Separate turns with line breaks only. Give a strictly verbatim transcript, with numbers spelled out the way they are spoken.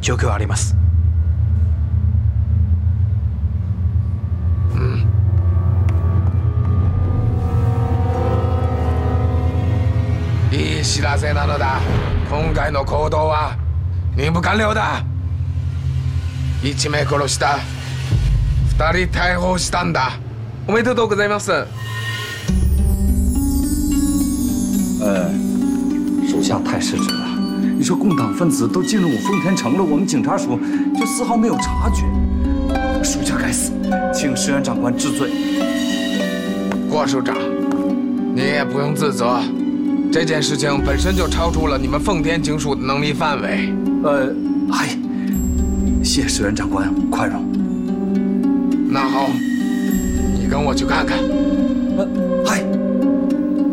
状況あります。
うん。いい知らせなのだ。今回の行動は任務完了だ。一名殺した。二人逮捕したんだ。おめでとうございます。
呃，属下太失职了。你说共党分子都进入奉天城了，我们警察署就丝毫没有察觉，属下该死，请石原长官治罪。
郭署长，你也不用自责，这件事情本身就超出了你们奉天警署的能力范围。
呃，嗨，谢石原长官宽容。
那好，你跟我去看看。
呃，嗨。